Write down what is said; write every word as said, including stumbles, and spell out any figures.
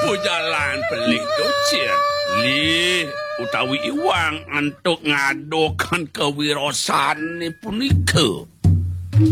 jalan beli docen. Li utawi iwang untuk ngadokan kewirosan punika.